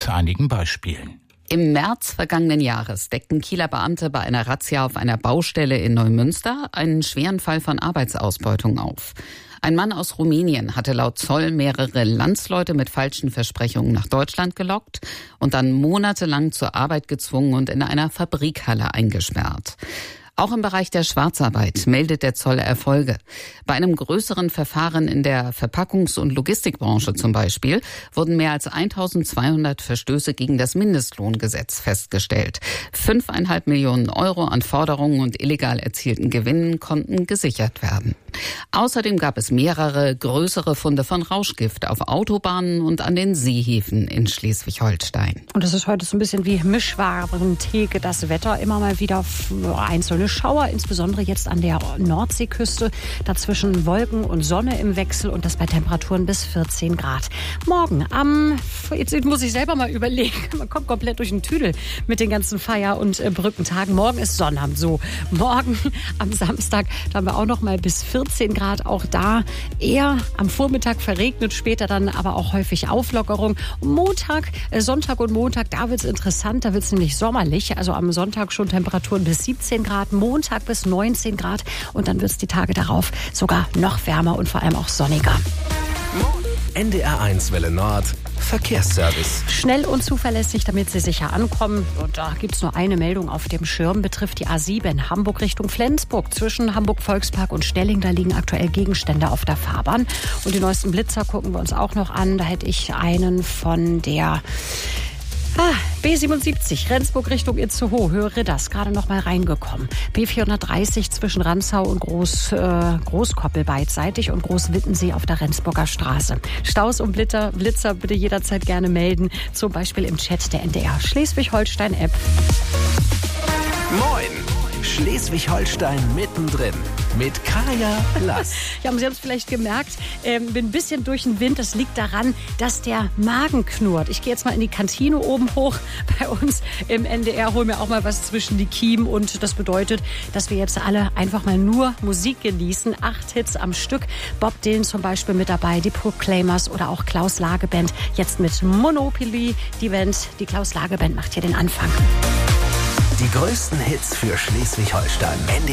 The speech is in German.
einigen Beispielen. Im März vergangenen Jahres deckten Kieler Beamte bei einer Razzia auf einer Baustelle in Neumünster einen schweren Fall von Arbeitsausbeutung auf. Ein Mann aus Rumänien hatte laut Zoll mehrere Landsleute mit falschen Versprechungen nach Deutschland gelockt und dann monatelang zur Arbeit gezwungen und in einer Fabrikhalle eingesperrt. Auch im Bereich der Schwarzarbeit meldet der Zoll Erfolge. Bei einem größeren Verfahren in der Verpackungs- und Logistikbranche zum Beispiel wurden mehr als 1200 Verstöße gegen das Mindestlohngesetz festgestellt. 5,5 Millionen Euro an Forderungen und illegal erzielten Gewinnen konnten gesichert werden. Außerdem gab es mehrere größere Funde von Rauschgift auf Autobahnen und an den Seehäfen in Schleswig-Holstein. Und es ist heute so ein bisschen wie Mischwarentheke, das Wetter. Immer mal wieder einzelne Schauer, insbesondere jetzt an der Nordseeküste. Dazwischen Wolken und Sonne im Wechsel und das bei Temperaturen bis 14 Grad. Morgen jetzt muss ich selber mal überlegen, man kommt komplett durch den Tüdel mit den ganzen Feier- und Brückentagen. Morgen ist Sonnabend so. Morgen am Samstag, da haben wir auch noch mal bis 14 Grad. Auch da eher am Vormittag verregnet, später dann aber auch häufig Auflockerung. Montag, Sonntag und Montag, da wird es interessant, da wird es nämlich sommerlich. Also am Sonntag schon Temperaturen bis 17 Grad, Montag bis 19 Grad und dann wird es die Tage darauf sogar noch wärmer und vor allem auch sonniger. NDR1 Welle Nord Verkehrsservice. Schnell und zuverlässig, damit Sie sicher ankommen. Und da gibt es nur eine Meldung auf dem Schirm, betrifft die A7 Hamburg Richtung Flensburg. Zwischen Hamburg-Volkspark und Stelling, da liegen aktuell Gegenstände auf der Fahrbahn. Und die neuesten Blitzer gucken wir uns auch noch an. Da hätte ich einen von der B77, Rendsburg Richtung Itzehoe, Höhe Ridders, gerade noch mal reingekommen. B430 zwischen Rantzau und Großkoppel beidseitig und Großwittensee auf der Rendsburger Straße. Staus und Blitzer bitte jederzeit gerne melden, zum Beispiel im Chat der NDR Schleswig-Holstein-App. Moin! Schleswig-Holstein mittendrin mit Kaya Lass. Ja, Sie haben es vielleicht gemerkt, bin ein bisschen durch den Wind. Das liegt daran, dass der Magen knurrt. Ich gehe jetzt mal in die Kantine oben hoch bei uns im NDR, hole mir auch mal was zwischen die Kiemen und das bedeutet, dass wir jetzt alle einfach mal nur Musik genießen. 8 Hits am Stück. Bob Dylan zum Beispiel mit dabei, die Proclaimers oder auch Klaus Lage Band. Jetzt mit Monopoly, die Klaus Lage Band macht hier den Anfang. Die größten Hits für Schleswig-Holstein.